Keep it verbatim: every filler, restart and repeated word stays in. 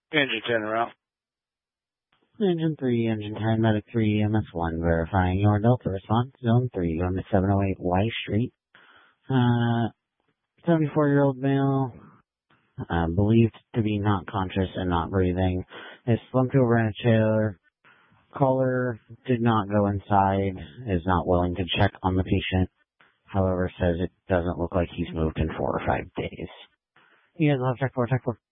Engine ten route. Engine three, Engine ten, Medic three, M S one, verifying your Delta response. Zone three, on the seven oh eight Y Street. Uh, seventy-four-year-old male, uh, believed to be not conscious and not breathing, is slumped over in a chair. Caller did not go inside, is not willing to check on the patient. However, says it doesn't look like he's moved in four or five days. You guys will have check four, check four.